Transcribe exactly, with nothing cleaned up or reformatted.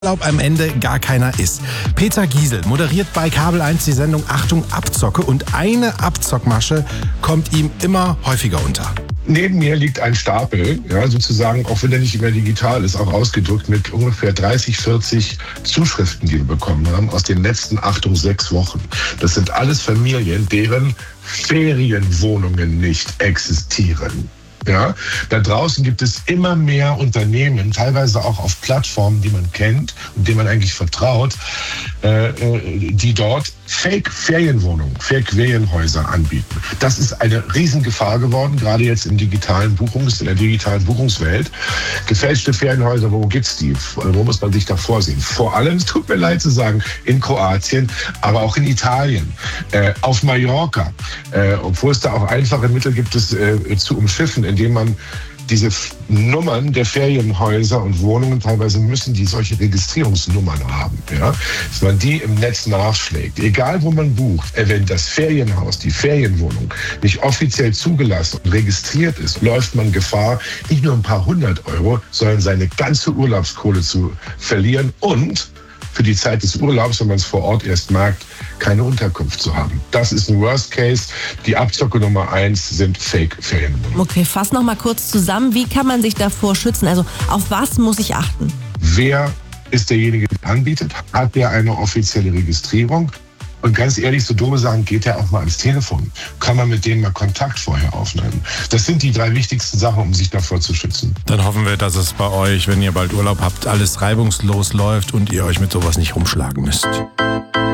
Urlaub am Ende gar keiner ist. Peter Giesel moderiert bei Kabel eins die Sendung Achtung Abzocke und eine Abzockmasche kommt ihm immer häufiger unter. Neben mir liegt ein Stapel, ja, sozusagen, auch wenn er nicht mehr digital ist, auch ausgedrückt mit ungefähr dreißig, vierzig Zuschriften, die wir bekommen haben aus den letzten, Achtung, sechs Wochen. Das sind alles Familien, deren Ferienwohnungen nicht existieren. Ja, da draußen gibt es immer mehr Unternehmen, teilweise auch auf Plattformen, die man kennt und denen man eigentlich vertraut, äh, die dort Fake-Ferienwohnungen, Fake-Ferienhäuser anbieten. Das ist eine Riesengefahr geworden, gerade jetzt im digitalen Buchungs-, in der digitalen Buchungswelt. Gefälschte Ferienhäuser, wo gibt's die? Wo muss man sich da vorsehen? Vor allem, es tut mir leid zu sagen, in Kroatien, aber auch in Italien, äh, auf Mallorca, äh, obwohl es da auch einfache Mittel gibt, es äh, zu umschiffen, indem man diese Nummern der Ferienhäuser und Wohnungen, teilweise müssen die solche Registrierungsnummern haben, ja, dass man die im Netz nachschlägt. Egal wo man bucht, äh, wenn das Ferienhaus, die Ferienwohnung nicht offiziell zugelassen und registriert ist, läuft man Gefahr, nicht nur ein paar hundert Euro, sondern seine ganze Urlaubskohle zu verlieren und für die Zeit des Urlaubs, wenn man es vor Ort erst merkt, keine Unterkunft zu haben. Das ist ein Worst Case. Die Abzocke Nummer eins sind Fake-Ferienwohnungen. Okay, fass noch mal kurz zusammen. Wie kann man sich davor schützen? Also auf was muss ich achten? Wer ist derjenige, der anbietet? Hat der eine offizielle Registrierung? Und ganz ehrlich, so dumme Sachen, geht ja auch mal ans Telefon. Kann man mit denen mal Kontakt vorher aufnehmen. Das sind die drei wichtigsten Sachen, um sich davor zu schützen. Dann hoffen wir, dass es bei euch, wenn ihr bald Urlaub habt, alles reibungslos läuft und ihr euch mit sowas nicht rumschlagen müsst.